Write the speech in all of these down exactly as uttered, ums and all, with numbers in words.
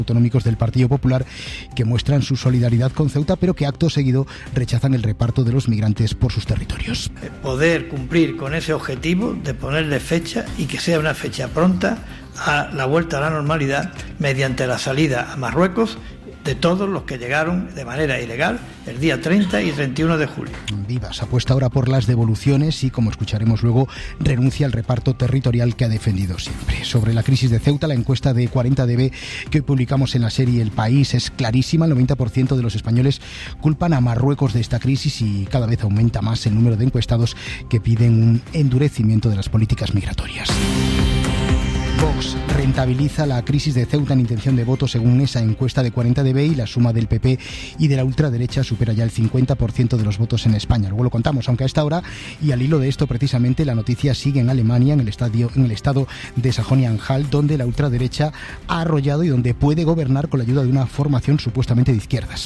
autonómicos del Partido Popular que muestran su solidaridad con Ceuta, pero que acto seguido rechazan el reparto de los migrantes por sus territorios. Poder cumplir con ese objetivo de ponerle fecha y que sea una fecha pronta a la vuelta a la normalidad mediante la salida a Marruecos de todos los que llegaron de manera ilegal el día treinta y treinta y uno de julio. Vivas apuesta ahora por las devoluciones y, como escucharemos luego, renuncia al reparto territorial que ha defendido siempre. Sobre la crisis de Ceuta, la encuesta de cuarenta D B que hoy publicamos en la serie El País es clarísima. El noventa por ciento de los españoles culpan a Marruecos de esta crisis y cada vez aumenta más el número de encuestados que piden un endurecimiento de las políticas migratorias. Vox rentabiliza la crisis de Ceuta en intención de voto según esa encuesta de cuarenta D B y la suma del P P y de la ultraderecha supera ya el cincuenta por ciento de los votos en España. Luego lo contamos, aunque a esta hora, y al hilo de esto precisamente, la noticia sigue en Alemania, en el, estadio, en el estado de Sajonia-Anhalt, donde la ultraderecha ha arrollado y donde puede gobernar con la ayuda de una formación supuestamente de izquierdas.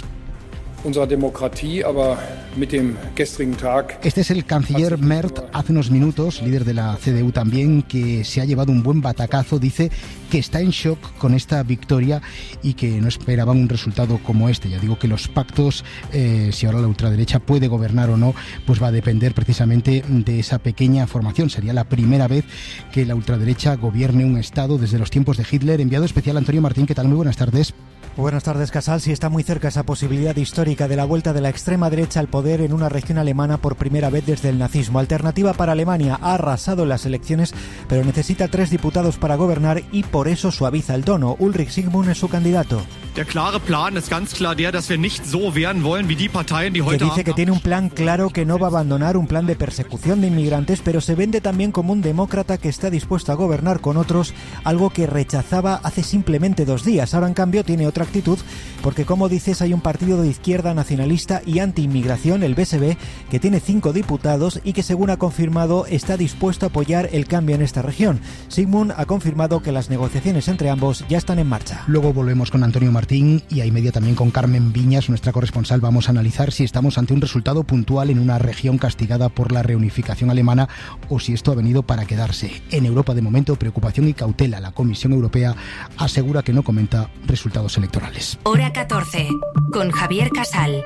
Este es el canciller Merz, hace unos minutos, líder de la C D U también, que se ha llevado un buen batacazo. Dice que está en shock con esta victoria y que no esperaban un resultado como este. Ya digo que los pactos, eh, si ahora la ultraderecha puede gobernar o no, pues va a depender precisamente de esa pequeña formación. Sería la primera vez que la ultraderecha gobierne un estado desde los tiempos de Hitler. Enviado especial Antonio Martín, ¿qué tal? Muy buenas tardes. Buenas tardes, Casal. Sí, está muy cerca esa posibilidad histórica de la vuelta de la extrema derecha al poder en una región alemana por primera vez desde el nazismo. Alternativa para Alemania ha arrasado en las elecciones, pero necesita tres diputados para gobernar y por eso suaviza el tono. Ulrich Zygmunt es su candidato. Der klare Plan ist ganz klar der, dass wir nicht so werden wollen wie die Parteien, die heute que dice que tiene un plan claro, que no va a abandonar un plan de persecución de inmigrantes, pero se vende también como un demócrata que está dispuesto a gobernar con otros, algo que rechazaba hace simplemente dos días. Ahora, en cambio, tiene otra actitud, porque como dices, hay un partido de izquierda nacionalista y anti-inmigración, el B S B, que tiene cinco diputados y que, según ha confirmado, está dispuesto a apoyar el cambio en esta región. Zygmunt ha confirmado que las negociaciones entre ambos ya están en marcha. Luego volvemos con Antonio Martín y a y media también con Carmen Viñas, nuestra corresponsal. Vamos a analizar si estamos ante un resultado puntual en una región castigada por la reunificación alemana o si esto ha venido para quedarse. En Europa, de momento, preocupación y cautela. La Comisión Europea asegura que no comenta resultados electorales. Hora catorce, con Javier Casal.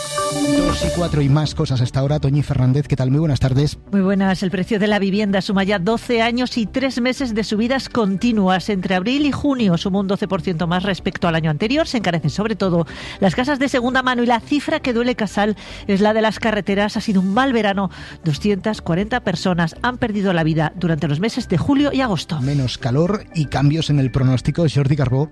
Dos y cuatro y más cosas hasta ahora. Toñi Fernández, ¿qué tal? Muy buenas tardes. Muy buenas. El precio de la vivienda suma ya doce años y tres meses de subidas continuas. Entre abril y junio sumó un doce por ciento más respecto al año anterior. Se encarecen sobre todo las casas de segunda mano y la cifra que duele, Casal, es la de las carreteras. Ha sido un mal verano. doscientas cuarenta personas han perdido la vida durante los meses de julio y agosto. Menos calor y cambios en el pronóstico. Jordi Carbó.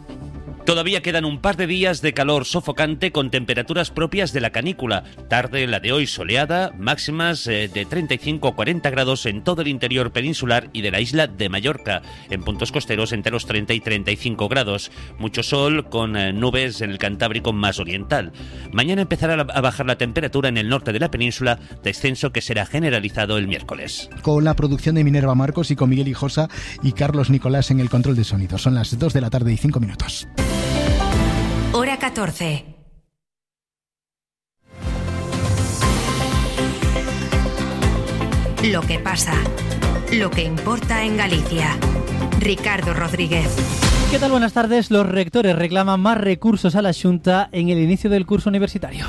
Todavía quedan un par de días de calor sofocante con temperaturas propias de la canícula. Tarde la de hoy soleada, máximas eh, de treinta y cinco a cuarenta grados en todo el interior peninsular y de la isla de Mallorca. En puntos costeros entre los treinta y treinta y cinco grados. Mucho sol con eh, nubes en el Cantábrico más oriental. Mañana empezará a bajar la temperatura en el norte de la península, descenso que será generalizado el miércoles. Con la producción de Minerva Marcos y con Miguel Hijosa y Carlos Nicolás en el control de sonido. Son las dos de la tarde y cinco minutos. Hora catorce. Lo que pasa, lo que importa en Galicia. Ricardo Rodríguez. ¿Qué tal? Buenas tardes. Los rectores reclaman más recursos a la Xunta en el inicio del curso universitario.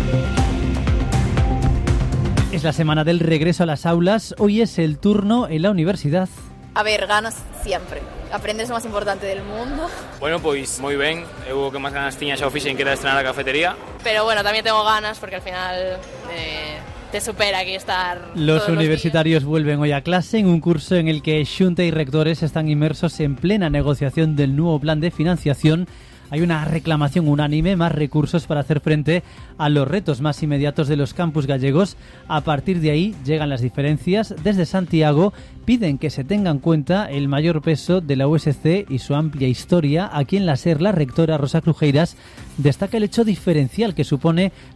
Es la semana del regreso a las aulas. Hoy es el turno en la universidad. A ver, ganas siempre. Aprender es lo más importante del mundo. Bueno, pues muy bien. Eu que máis ganas tiña xa o fixen que era estrenar a cafetería. Pero bueno, también tengo ganas porque al final eh, te supera aquí estar. Los universitarios los vuelven hoy a clase en un curso en el que Xunta y rectores están inmersos en plena negociación del nuevo plan de financiación. Hay una reclamación unánime, más recursos para hacer frente a los retos más inmediatos de los campus gallegos. A partir de ahí llegan las diferencias. Desde Santiago piden que se tenga en cuenta el mayor peso de la U S C y su amplia historia. Aquí en la SER, la rectora Rosa Crujeiras destaca el hecho diferencial que supone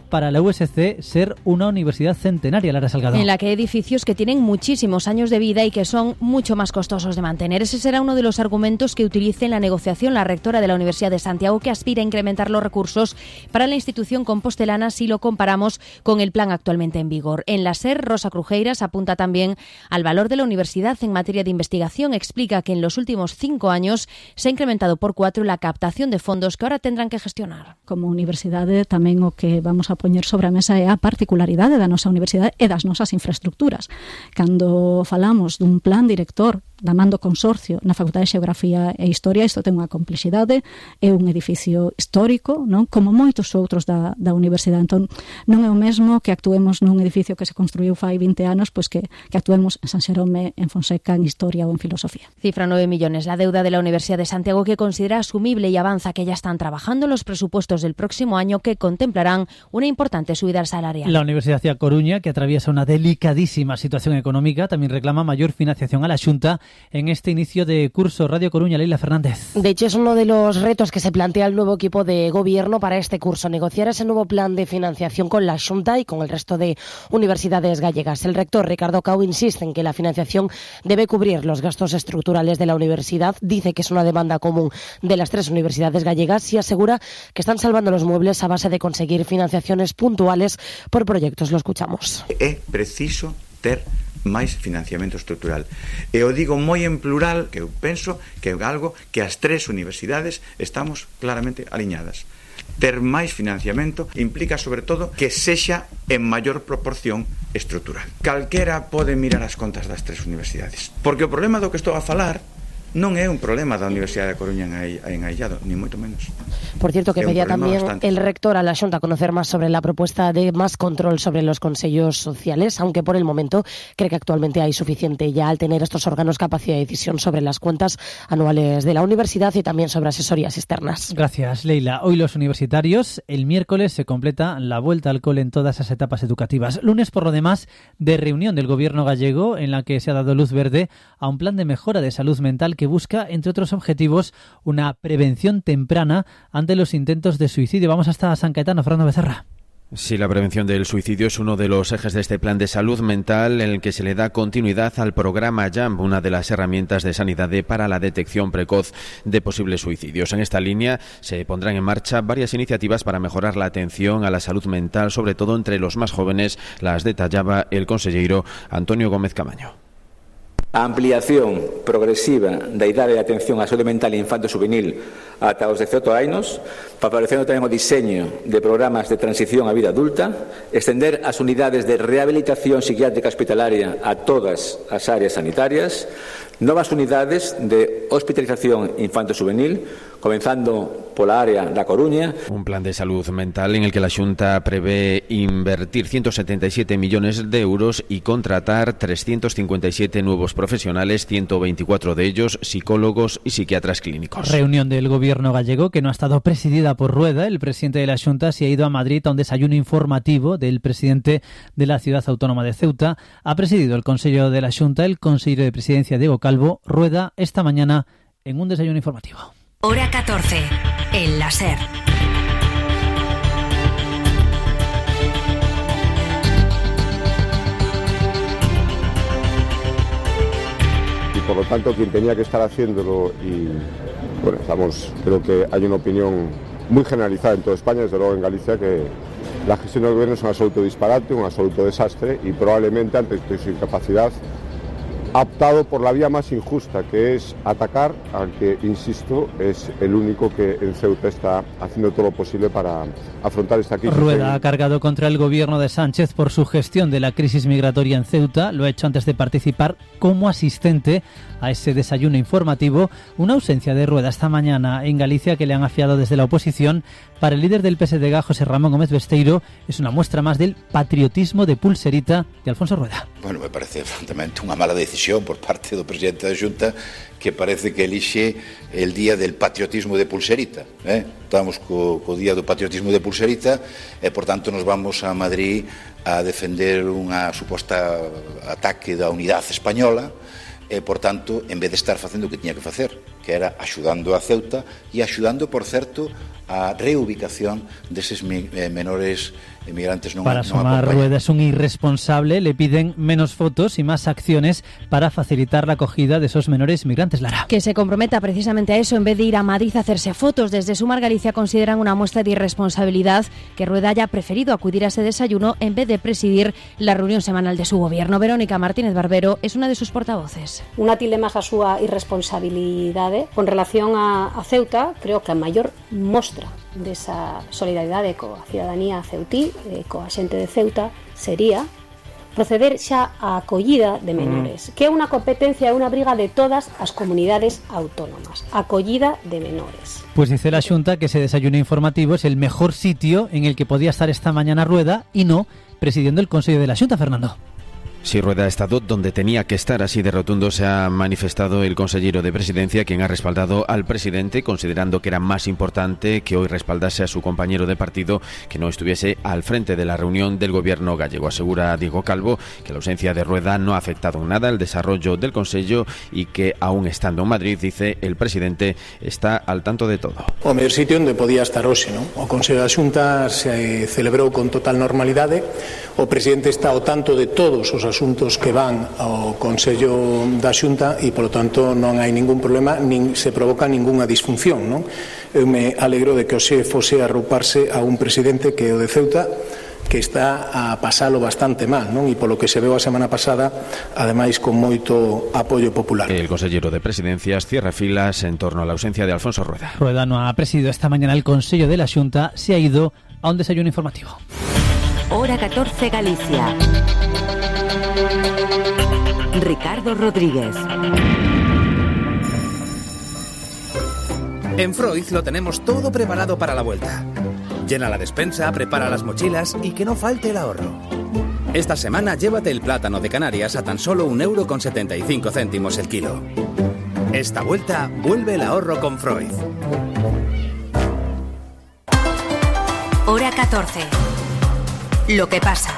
para la U S C ser una universidad centenaria, Lara Salgado. En la que hay edificios que tienen muchísimos años de vida y que son mucho más costosos de mantener. Ese será uno de los argumentos que utilice en la negociación la rectora de la Universidad de Santiago, que aspira a incrementar los recursos para la institución compostelana si lo comparamos con el plan actualmente en vigor. En la SER, Rosa Crujeiras apunta también al valor de la universidad en materia de investigación. Explica que en los últimos cinco años se ha incrementado por cuatro la captación de fondos que ahora tendrán que gestionar. Como universidade tamén o que vamos a poñer sobre a mesa é a particularidade da nosa universidade e das nosas infraestructuras. Cando falamos dun plan director da man do consorcio na Facultade de Xeografía e Historia, isto ten unha complexidade, é un edificio histórico, non? Como moitos outros da, da universidade. Entón, non é o mesmo que actuemos nun edificio que se construiu fai vinte anos, pois que, que actuemos en San Xerome, en Fonseca, en Historia ou en Filosofía. Cifra nueve millones la deuda de la Universidad de Santiago, que considera asumible y avanza que ya están trabajando los presupuestos del próximo año, que contemplarán una importante subida salarial. La Universidad de A Coruña, que atraviesa una delicadísima situación económica, también reclama mayor financiación a la Xunta en este inicio de curso. Radio Coruña, Leila Fernández. De hecho, es uno de los retos que se plantea el nuevo equipo de gobierno para este curso, negociar ese nuevo plan de financiación con la Xunta y con el resto de universidades gallegas. El rector Ricardo Cao insiste en que la financiación debe cubrir los gastos estructurales de la universidad. Dice que es una demanda común de las tres universidades gallegas y asegura que están salvando los muebles a base de conseguir financiaciones puntuales por proyectos. Lo escuchamos. É preciso ter máis financiamento estrutural. E o digo moi en plural, que eu penso que é algo que as tres universidades estamos claramente aliñadas. Ter máis financiamento implica, sobre todo, que sexa en maior proporción estrutural. Calquera pode mirar as contas das tres universidades. Porque o problema do que estou a falar non é un problema da Universidade de Coruña en Aillado, ni moito menos. Por cierto, que pedía también bastante el rector a la Xunta conocer más sobre la propuesta de más control sobre los consellos sociales, aunque por el momento cree que actualmente hay suficiente ya al tener estos órganos capacidad de decisión sobre las cuentas anuales de la universidad y también sobre asesorías externas. Gracias, Leila. Hoy los universitarios, el miércoles se completa la vuelta al cole en todas las etapas educativas. Lunes, por lo demás, de reunión del gobierno gallego en la que se ha dado luz verde a un plan de mejora de salud mental que busca, entre otros objetivos, una prevención temprana ante los intentos de suicidio. Vamos hasta San Caetano, Fernando Becerra. Sí, la prevención del suicidio es uno de los ejes de este plan de salud mental en el que se le da continuidad al programa JAMP, una de las herramientas de Sanidade para la detección precoz de posibles suicidios. En esta línea se pondrán en marcha varias iniciativas para mejorar la atención a la salud mental, sobre todo entre los más jóvenes. Las detallaba el conselleiro Antonio Gómez Camaño. A ampliación progresiva da idade de atención á saúde mental infanto-juvenil ata os dezaoito anos, favorecendo tamén o diseño de programas de transición á vida adulta, extender as unidades de rehabilitación psiquiátrica hospitalaria a todas as áreas sanitarias, novas unidades de hospitalización infanto-juvenil, comenzando pola área da Coruña. Un plan de salud mental en el que la Xunta prevé invertir ciento setenta y siete millones de euros y contratar trescientos cincuenta y siete nuevos profesionales, ciento veinticuatro de ellos psicólogos y psiquiatras clínicos. Reunión del gobierno gallego que no ha estado presidida por Rueda. El presidente de la Xunta se ha ido a Madrid a un desayuno informativo del presidente de la ciudad autónoma de Ceuta. Ha presidido el Consejo de la Xunta el consejero de presidencia Diego Calvo. Rueda esta mañana en un desayuno informativo. Hora catorce, en la SER. Y por lo tanto quien tenía que estar haciéndolo, y bueno, estamos, creo que hay una opinión muy generalizada en toda España, desde luego en Galicia, que la gestión del gobierno es un absoluto disparate, un absoluto desastre, y probablemente ante su incapacidad ha optado por la vía más injusta, que es atacar al que, insisto, es el único que en Ceuta está haciendo todo lo posible para afrontar esta crisis. Rueda ha cargado contra el gobierno de Sánchez por su gestión de la crisis migratoria en Ceuta. Lo ha hecho antes de participar como asistente a ese desayuno informativo. Una ausencia de Rueda esta mañana en Galicia que le han afiado desde la oposición. Para el líder del P S D G, José Ramón Gómez Besteiro, es una muestra más del patriotismo de pulserita de Alfonso Rueda. Bueno, me parece francamente unha mala decisión por parte do presidente da Xunta, que parece que elixe el día del patriotismo de pulserita, eh? Estamos co, co día do patriotismo de pulserita e, por tanto, nos vamos a Madrid a defender unha suposta ataque da unidade española e, por tanto, en vez de estar facendo o que tiña que facer, que era axudando a Ceuta e axudando, por certo, a reubicación deses eh, menores emigrantes non Para non Sumar Rueda es un irresponsable, le piden menos fotos y más acciones para facilitar la acogida de esos menores migrantes. Lara. Que se comprometa precisamente a eso en vez de ir a Madrid a hacerse fotos. Desde Sumar Galicia consideran una muestra de irresponsabilidad que Rueda haya preferido acudir a ese desayuno en vez de presidir la reunión semanal de su gobierno. Verónica Martínez Barbero es una de sus portavoces. Unha tilde máis a súa irresponsabilidade con relación a, a Ceuta, creo que a maior mostra desa solidaridade coa cidadanía ceutí, eh, coa xente de Ceuta, sería proceder xa á acollida de menores, que é unha competencia e unha briga de todas as comunidades autónomas. Acollida de menores. Pues dice la Xunta que ese desayuno informativo es el mejor sitio en el que podía estar esta mañana Rueda y no presidiendo el Consejo de la Xunta, Fernando. Si Rueda ha estado donde tenía que estar, así de rotundo se ha manifestado el consejero de Presidencia, quien ha respaldado al presidente, considerando que era más importante que hoy respaldase a su compañero de partido que no estuviese al frente de la reunión del gobierno gallego. Asegura Diego Calvo que la ausencia de Rueda no ha afectado en nada el desarrollo del Consello y que, aún estando en Madrid, dice el presidente, está al tanto de todo. O mellor sitio onde podía estar hoxe, non? O Consello da Xunta se celebrou con total normalidade, o presidente está ao tanto de todos os asuntos que van ao Consello da Xunta e, polo tanto, non hai ningún problema, nin se provoca ningunha disfunción, non? Eu me alegro de que hoxe fose arrouparse a un presidente que é o de Ceuta, que está a pasalo bastante mal, non? E polo que se veu a semana pasada, ademais con moito apoio popular. El consejero de Presidencias cierra filas en torno a la ausencia de Alfonso Rueda. Rueda no ha presidido esta mañana el Consejo de la Xunta, se ha ido a un desayuno informativo. Hora catorce Galicia. Ricardo Rodríguez. En Freud lo tenemos todo preparado para la vuelta. Llena la despensa, prepara las mochilas y que no falte el ahorro. Esta semana llévate el plátano de Canarias a tan solo un euro con setenta y cinco céntimos el kilo. Esta vuelta vuelve el ahorro con Freud. Hora catorce. Lo que pasa.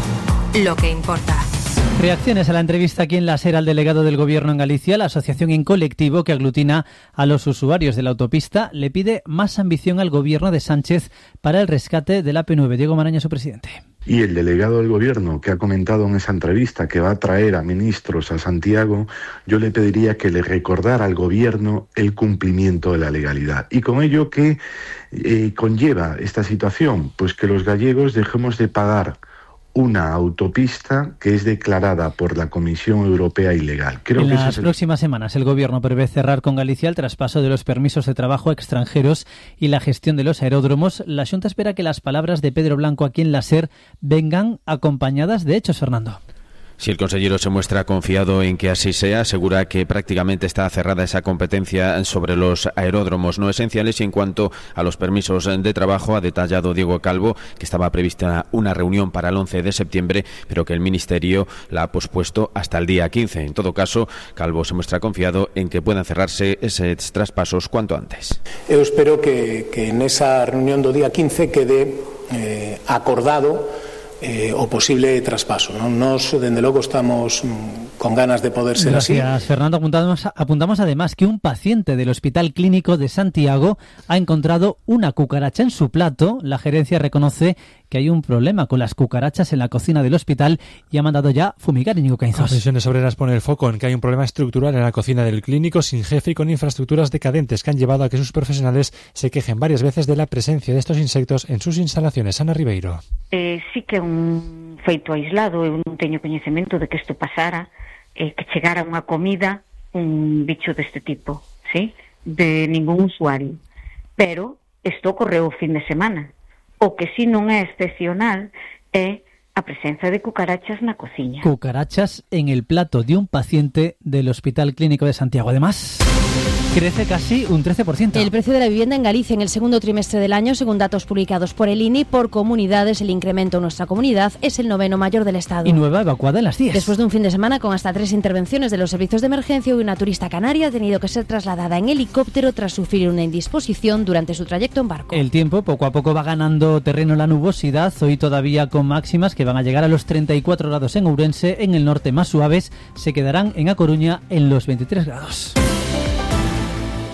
Lo que importa. Reacciones a la entrevista aquí en la SER al delegado del Gobierno en Galicia. La asociación en colectivo que aglutina a los usuarios de la autopista le pide más ambición al Gobierno de Sánchez para el rescate de la A P nueve. Diego Maraña, su presidente. Y el delegado del Gobierno, que ha comentado en esa entrevista que va a traer a ministros a Santiago, yo le pediría que le recordara al Gobierno el cumplimiento de la legalidad. Y con ello, ¿qué eh, conlleva esta situación? Pues que los gallegos dejemos de pagar una autopista que es declarada por la Comisión Europea ilegal. Creo en que las es el... próximas semanas el Gobierno prevé cerrar con Galicia el traspaso de los permisos de trabajo a extranjeros y la gestión de los aeródromos. La Xunta espera que las palabras de Pedro Blanco aquí en la SER vengan acompañadas de hechos, Fernando. Si el consejero se muestra confiado en que así sea, asegura que prácticamente está cerrada esa competencia sobre los aeródromos no esenciales. Y en cuanto a los permisos de trabajo, ha detallado Diego Calvo que estaba prevista una reunión para el once de septiembre, pero que el Ministerio la ha pospuesto hasta el día quince. En todo caso, Calvo se muestra confiado en que puedan cerrarse esos traspasos cuanto antes. Eu espero que, que en esa reunión do día quince quede eh, acordado Eh, o posible traspaso, ¿no? Nos, dende logo, estamos mm, con ganas de poder ser Gracias, así. Gracias, Fernando. Apuntamos, apuntamos además que un paciente del Hospital Clínico de Santiago ha encontrado una cucaracha en su plato. La gerencia reconoce que hay un problema con las cucarachas en la cocina del hospital y ha mandado ya fumigar. Íñigo Caínzos. Comisiones Obreras pone el foco en que hay un problema estructural en la cocina del clínico, sin jefe y con infraestructuras decadentes que han llevado a que sus profesionales se quejen varias veces de la presencia de estos insectos en sus instalaciones. Ana Ribeiro. Eh, sí que é un feito aislado, eu non teño coñecemento de que isto pasara, eh, que chegara unha comida un bicho deste tipo, ¿sí? De ningún usuario. Pero isto ocorreu o fin de semana. O que si non é excepcional é a presencia de cucarachas na cociña. Cucarachas en el plato de un paciente del Hospital Clínico de Santiago. Además, crece casi un trece por ciento. El precio de la vivienda en Galicia en el segundo trimestre del año, según datos publicados por el I N I, por comunidades, el incremento en nuestra comunidad es el noveno mayor del Estado. Y nueva evacuada en las diez. Después de un fin de semana con hasta tres intervenciones de los servicios de emergencia, y una turista canaria ha tenido que ser trasladada en helicóptero tras sufrir una indisposición durante su trayecto en barco. El tiempo poco a poco va ganando terreno la nubosidad, hoy todavía con máximas que van a llegar a los treinta y cuatro grados en Ourense, en el norte más suaves, se quedarán en A Coruña en los veintitrés grados.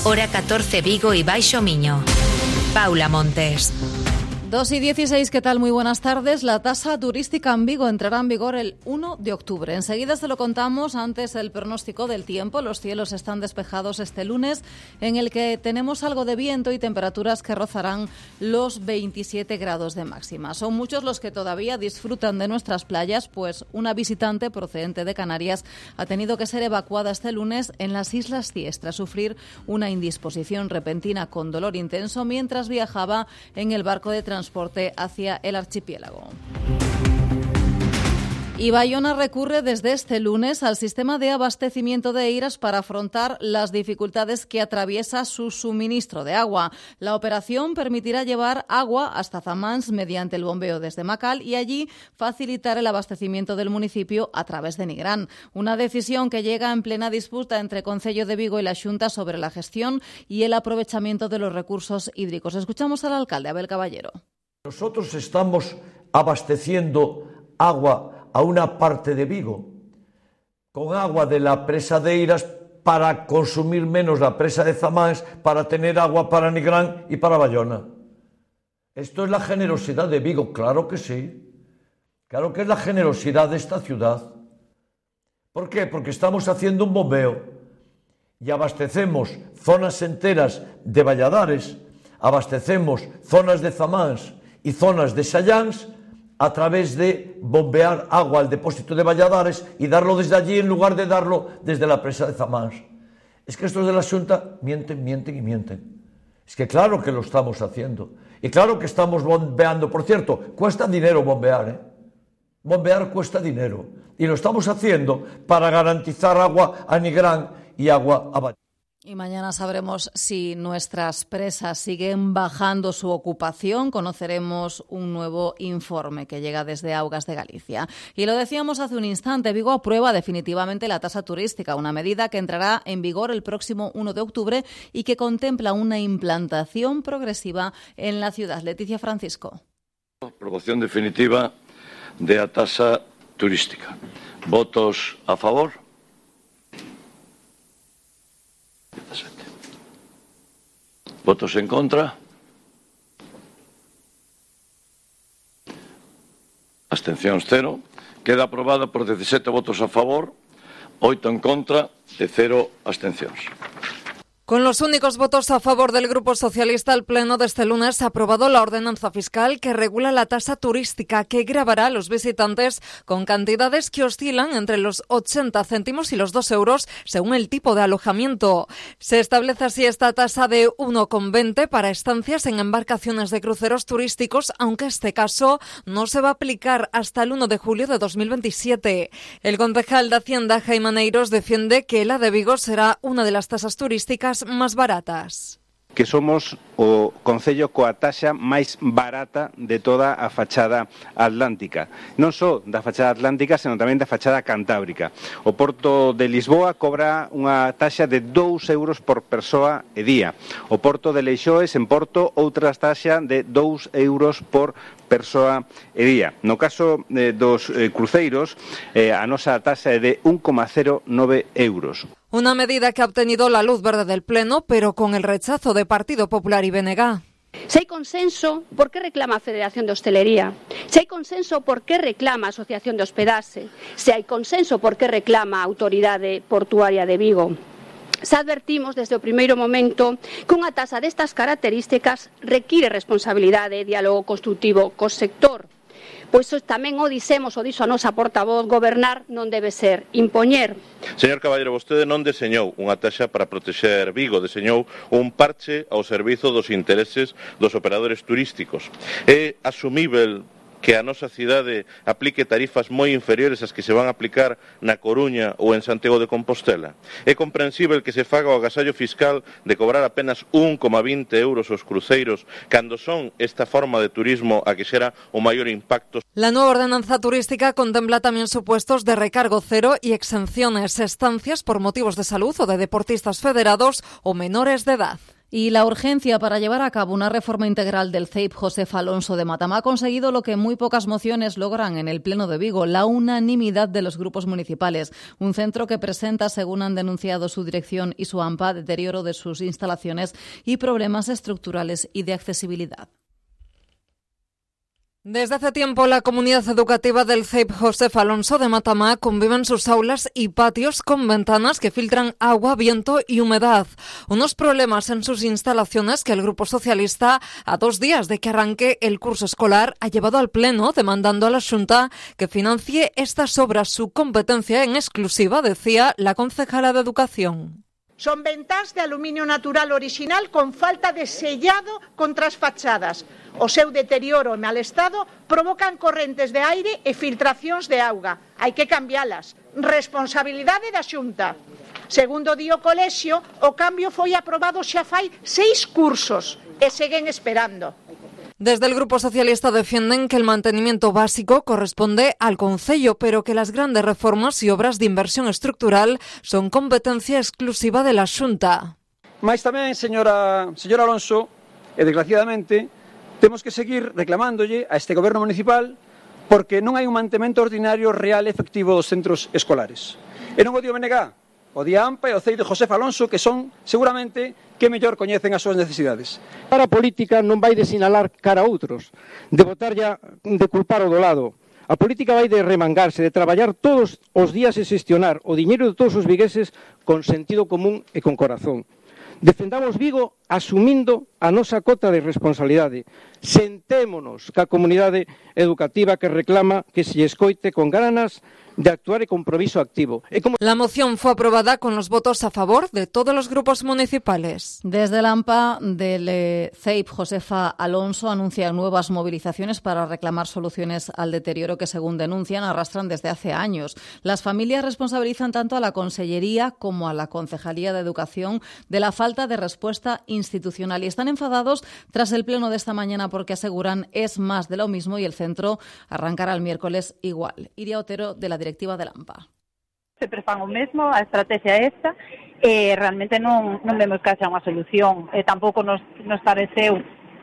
Hora catorce Vigo y Baixo Miño. Paula Montes. dos y dieciséis, ¿qué tal? Muy buenas tardes. La tasa turística en Vigo entrará en vigor el uno de octubre. Enseguida se lo contamos. Antes el pronóstico del tiempo. Los cielos están despejados este lunes, en el que tenemos algo de viento y temperaturas que rozarán los veintisiete grados de máxima. Son muchos los que todavía disfrutan de nuestras playas, pues una visitante procedente de Canarias ha tenido que ser evacuada este lunes en las Islas Cíes tras sufrir una indisposición repentina con dolor intenso mientras viajaba en el barco de transporte transporte hacia el archipiélago. Y Bayona recurre desde este lunes al sistema de abastecimiento de Eiras para afrontar las dificultades que atraviesa su suministro de agua. La operación permitirá llevar agua hasta Zamáns mediante el bombeo desde Macal y allí facilitar el abastecimiento del municipio a través de Nigrán. Una decisión que llega en plena disputa entre Concello de Vigo y la Xunta sobre la gestión y el aprovechamiento de los recursos hídricos. Escuchamos al alcalde Abel Caballero. Nosotros estamos abasteciendo agua a una parte de Vigo, con agua de la presa de Eiras para consumir menos la presa de Zamáns, para tener agua para Nigrán y para Bayona. ¿Esto es la generosidad de Vigo? Claro que sí. Claro que es la generosidad de esta ciudad. ¿Por qué? Porque estamos haciendo un bombeo y abastecemos zonas enteras de Valladares, abastecemos zonas de Zamáns y zonas de Salláns a través de bombear agua al depósito de Valladares y darlo desde allí en lugar de darlo desde la presa de Zamáns. Es que estos de la Xunta mienten, mienten y mienten. Es que claro que lo estamos haciendo. Y claro que estamos bombeando. Por cierto, cuesta dinero bombear, ¿eh? Bombear cuesta dinero. Y lo estamos haciendo para garantizar agua a Nigrán y agua a Valladares. Y mañana sabremos si nuestras presas siguen bajando su ocupación. Conoceremos un nuevo informe que llega desde Augas de Galicia. Y lo decíamos hace un instante, Vigo aprueba definitivamente la tasa turística, una medida que entrará en vigor el próximo uno de octubre y que contempla una implantación progresiva en la ciudad. Leticia Francisco. Aprobación definitiva de la tasa turística. ¿Votos a favor? ¿Votos en contra? Abstencións cero. Queda aprobada por diecisiete votos a favor, oito en contra e cero abstencións. Con los únicos votos a favor del Grupo Socialista, el Pleno de este lunes ha aprobado la ordenanza fiscal que regula la tasa turística, que gravará a los visitantes con cantidades que oscilan entre los ochenta céntimos y los dos euros según el tipo de alojamiento. Se establece así esta tasa de uno coma veinte para estancias en embarcaciones de cruceros turísticos, aunque este caso no se va a aplicar hasta el uno de julio de dos mil veintisiete. El concejal de Hacienda, Jaime Aneiros, defiende que la de Vigo será una de las tasas turísticas más baratas. Que somos o concello coa taxa máis barata de toda a fachada atlántica. Non só da fachada atlántica, senón tamén da fachada cantábrica. O Porto de Lisboa cobra unha taxa de dous euros por persoa e día. O Porto de Leixoes, en Porto, outra taxa de dous euros por persoa e día. No caso eh, dos eh, cruceiros, eh, a nosa taxa é de un coma cero nove euros. Una medida que ha obtenido la luz verde del Pleno, pero con el rechazo de Partido Popular y B N G. Si hay consenso, ¿por qué reclama Federación de Hostelería? Si hay consenso, ¿por qué reclama Asociación de Hospedaje? Si hay consenso, ¿por qué reclama Autoridade Portuaria de Vigo? Se advertimos desde o primeiro momento que unha tasa destas características require responsabilidade e diálogo construtivo co sector. Pois tamén o dixemos, o dixo a nosa portavoz, gobernar non debe ser impoñer. Señor Caballero, vostede non deseñou unha taxa para protexer Vigo, deseñou un parche ao servizo dos intereses dos operadores turísticos. É asumível que a nosa cidade aplique tarifas moi inferiores ás que se van a aplicar na Coruña ou en Santiago de Compostela? É comprensível que se faga o agasallo fiscal de cobrar apenas un coma veinte euros aos cruceiros cando son esta forma de turismo a que xera o maior impacto? La nueva ordenanza turística contempla también supuestos de recargo cero y exenciones, estancias por motivos de salud o de deportistas federados o menores de edad. Y la urgencia para llevar a cabo una reforma integral del C E I P Josefa Alonso de Matamá ha conseguido lo que muy pocas mociones logran en el Pleno de Vigo, la unanimidad de los grupos municipales. Un centro que presenta, según han denunciado su dirección y su AMPA, deterioro de sus instalaciones y problemas estructurales y de accesibilidad. Desde hace tiempo, la comunidad educativa del C E I P Josefa Alonso de Matamá convive en sus aulas y patios con ventanas que filtran agua, viento y humedad. Unos problemas en sus instalaciones que el Grupo Socialista, a dos días de que arranque el curso escolar, ha llevado al Pleno demandando a la Xunta que financie estas obras. Su competencia en exclusiva, decía la concejala de Educación. Son ventas de aluminio natural original con falta de sellado contra as fachadas. O seu deterioro e mal estado provocan correntes de aire e filtracións de auga. Hai que cambialas. Responsabilidade da Xunta. Segundo di o colexio, o cambio foi aprobado xa fai seis cursos e seguen esperando. Desde el Grupo Socialista defienden que el mantenimiento básico corresponde al Concello, pero que las grandes reformas y obras de inversión estructural son competencia exclusiva de la Xunta. Mais tamén, señora, señora Alonso, e desgraciadamente, temos que seguir reclamándolle a este Goberno municipal porque non hai un mantemento ordinario real e efectivo dos centros escolares. E non o dio B N G, o di A M P A e o C E I de Josefa Alonso, que son, seguramente, que mellor coñecen as súas necesidades. Para a política non vai de sinalar cara a outros, de botar ya, de culpar o do lado. A política vai de remangarse, de traballar todos os días e xestionar o diñeiro de todos os vigueses con sentido común e con corazón. Defendamos Vigo asumindo a nosa cota de responsabilidade. Sentémonos ca comunidade educativa que reclama que se lle escoite con ganas de actuar y compromiso activo. Como... La moción fue aprobada con los votos a favor de todos los grupos municipales. Desde el AMPA del C E I P Josefa Alonso anuncian nuevas movilizaciones para reclamar soluciones al deterioro que, según denuncian, arrastran desde hace años. Las familias responsabilizan tanto a la Consellería como a la Concejalía de Educación de la falta de respuesta institucional y están enfadados tras el pleno de esta mañana porque aseguran es más de lo mismo y el centro arrancará el miércoles igual. Iria Otero, de la directiva del AMPA. Sempre fan o mesmo, a estrategia é esta, e realmente non, non vemos que haxa unha solución. E tampouco nos, nos pareceu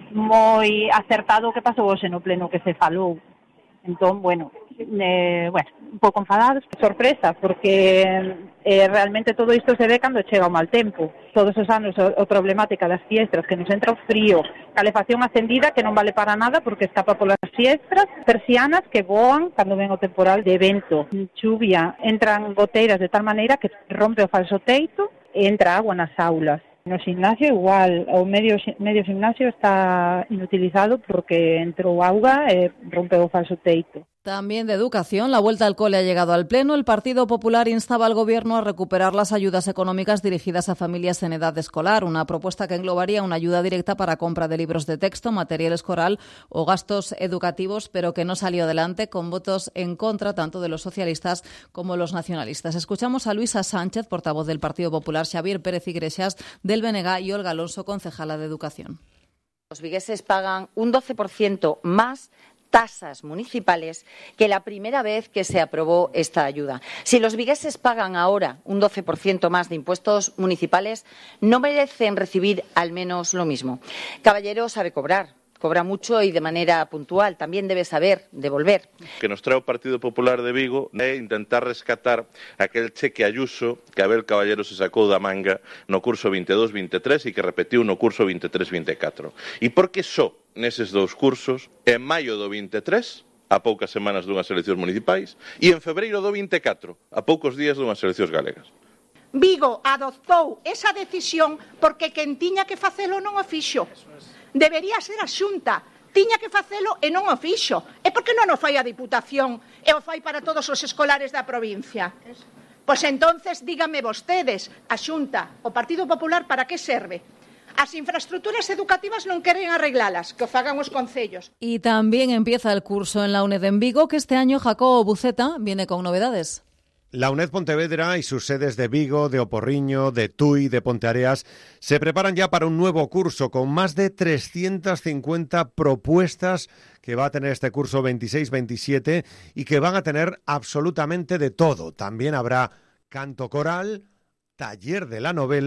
moi acertado o que pasou hoxe no pleno que se falou. Entón, bueno, eh, bueno, un pouco enfadados, sorpresa, porque eh, realmente todo isto se ve cando chega o mal tempo. Todos os anos a, a problemática das fiestras, que nos entra o frío, calefacción acendida que non vale para nada porque escapa polas fiestras, persianas que voan cando ven o temporal de vento, chuvia, entran goteiras de tal maneira que rompe o falso teito e entra agua nas aulas. No gimnasio igual, o medio, medio gimnasio está inutilizado porque entrou auga e rompeu o falso teito. También de educación, la vuelta al cole ha llegado al Pleno. El Partido Popular instaba al Gobierno a recuperar las ayudas económicas dirigidas a familias en edad escolar, una propuesta que englobaría una ayuda directa para compra de libros de texto, material escolar o gastos educativos, pero que no salió adelante con votos en contra tanto de los socialistas como los nacionalistas. Escuchamos a Luisa Sánchez, portavoz del Partido Popular, Xavier Pérez Iglesias del B N G y Olga Alonso, concejala de Educación. Los vigueses pagan un doce por ciento más tasas municipales que la primera vez que se aprobó esta ayuda. Si los vigueses pagan ahora un doce por ciento más de impuestos municipales, no merecen recibir al menos lo mismo. Caballero sabe cobrar, cobra mucho y de manera puntual. También debe saber devolver. Que nos trae o Partido Popular de Vigo é intentar rescatar aquel cheque Ayuso que Abel Caballero se sacou da manga no curso veintidós veintitrés e que repetiu no curso veintitrés veinticuatro. E por que só neses dous cursos, en maio do veintitrés, a poucas semanas dunhas eleccións municipais, e en febreiro do veinticuatro, a poucos días dunhas eleccións galegas? Vigo adoptou esa decisión porque quen tiña que facelo non o fixo. Debería ser a Xunta, tiña que facelo e non o fixo. E por que non o fai a Diputación e o fai para todos os escolares da provincia? Pois entonces díganme vostedes, a Xunta, o Partido Popular, para que serve? As infraestructuras educativas non queren arreglalas, que o fagan os concellos. Y también empieza el curso en la UNED en Vigo, que este año Jacobo Buceta viene con novedades. La UNED Pontevedra y sus sedes de Vigo, de Oporriño, de Tui, de Ponteareas se preparan ya para un nuevo curso con más de trescientas cincuenta propuestas que va a tener este curso veintiséis veintisiete y que van a tener absolutamente de todo. También habrá canto coral, taller de la novela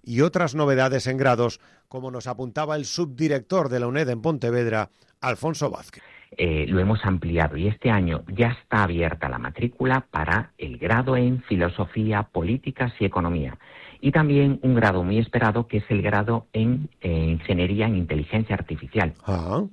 y otras novedades en grados, como nos apuntaba el subdirector de la UNED en Pontevedra, Alfonso Vázquez. Eh, lo hemos ampliado y este año ya está abierta la matrícula para el grado en Filosofía, Políticas y Economía. Y también un grado muy esperado que es el grado en eh, Ingeniería en Inteligencia Artificial. Ah.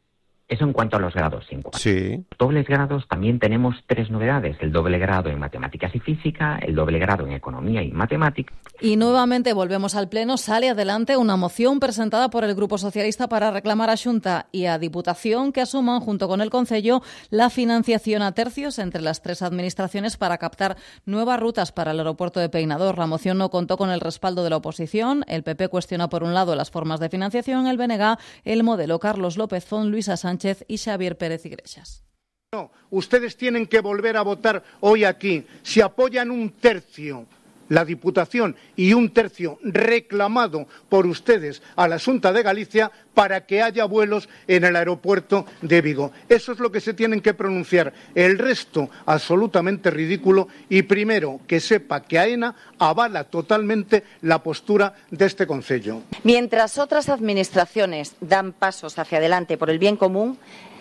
Eso en cuanto a los grados. En cuanto sí. a los dobles grados también tenemos tres novedades. El doble grado en Matemáticas y Física, el doble grado en Economía y Matemáticas. Y nuevamente volvemos al Pleno. Sale adelante una moción presentada por el Grupo Socialista para reclamar a Xunta y a Diputación que asuman junto con el Concello la financiación a tercios entre las tres administraciones para captar nuevas rutas para el aeropuerto de Peinador. La moción no contó con el respaldo de la oposición. El P P cuestiona por un lado las formas de financiación, el B N G, el modelo. Carlos López Font, Luisa Sánchez y Xavier Pérez Iglesias. No, ustedes tienen que volver a votar hoy aquí. Si apoyan un tercio la Diputación y un tercio reclamado por ustedes a la Xunta de Galicia para que haya vuelos en el aeropuerto de Vigo. Eso es lo que se tienen que pronunciar. El resto, absolutamente ridículo. Y primero, que sepa que AENA avala totalmente la postura de este Concello. Mientras otras administraciones dan pasos hacia adelante por el bien común,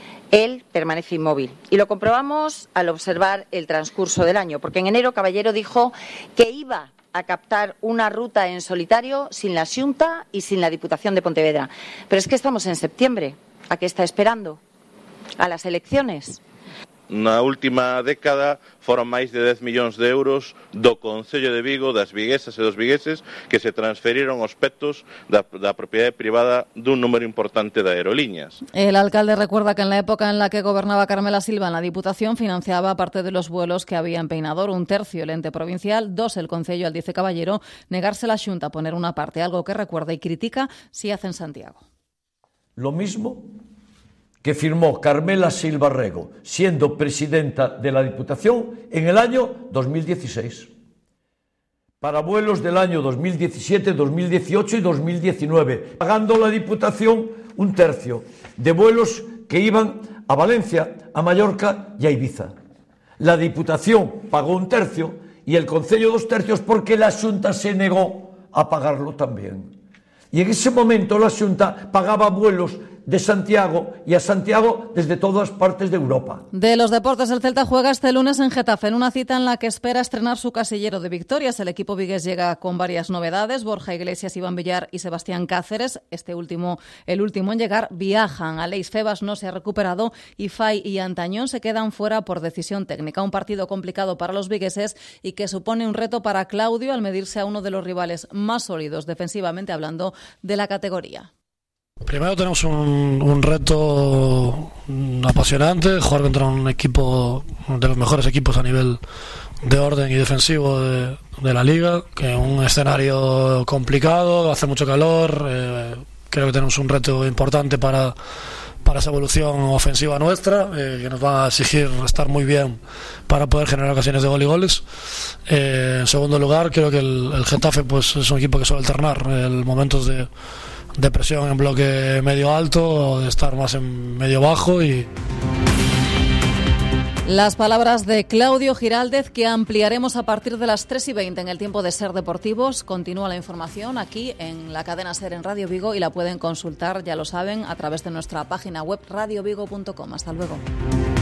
él permanece inmóvil. Y lo comprobamos al observar el transcurso del año, porque en enero Caballero dijo que iba a captar una ruta en solitario sin la Xunta y sin la Diputación de Pontevedra. Pero es que estamos en septiembre. ¿A qué está esperando? ¿A las elecciones? Na última década foron máis de dez millóns de euros do Concello de Vigo, das viguesas e dos vigueses, que se transferiron aos petos da, da propiedade privada dun número importante de aerolíneas. El alcalde recuerda que en la época en la que gobernaba Carmela Silva en la Diputación financiaba parte de los vuelos que había en Peinador, un tercio el ente provincial, dos el Concello, al dice Caballero, negarse la Xunta a poner una parte, algo que recuerda y critica si hace en Santiago. Lo mismo que firmó Carmela Silva Rego, siendo presidenta de la Diputación en el año dos mil dieciséis, para vuelos del año dos mil diecisiete, dos mil dieciocho y dos mil diecinueve, pagando la Diputación un tercio de vuelos que iban a Valencia, a Mallorca y a Ibiza. La Diputación pagó un tercio y el Concello dos tercios porque la Xunta se negó a pagarlo también. Y en ese momento la Xunta pagaba vuelos de Santiago y a Santiago desde todas partes de Europa. De los deportes, el Celta juega este lunes en Getafe, en una cita en la que espera estrenar su casillero de victorias. El equipo vigués llega con varias novedades. Borja Iglesias, Iván Villar y Sebastián Cáceres, este último, el último en llegar, viajan. Aleix Febas no se ha recuperado y Fai y Antañón se quedan fuera por decisión técnica. Un partido complicado para los vigueses y que supone un reto para Claudio al medirse a uno de los rivales más sólidos defensivamente hablando de la categoría. Primero tenemos un, un reto apasionante, jugar contra un equipo de los mejores equipos a nivel de orden y defensivo de, de la liga, que es un escenario complicado, hace mucho calor, eh, creo que tenemos un reto importante para, para esa evolución ofensiva nuestra, eh, que nos va a exigir estar muy bien para poder generar ocasiones de gol y goles. Eh, en segundo lugar, creo que el, el Getafe pues, es un equipo que suele alternar eh, momentos de de presión en bloque medio alto, de estar más en medio bajo y... Las palabras de Claudio Giraldez, que ampliaremos a partir de las tres y veinte en el tiempo de Ser Deportivos. Continúa la información aquí en la cadena Ser en Radio Vigo y la pueden consultar, ya lo saben, a través de nuestra página web radio vigo punto com. Hasta luego.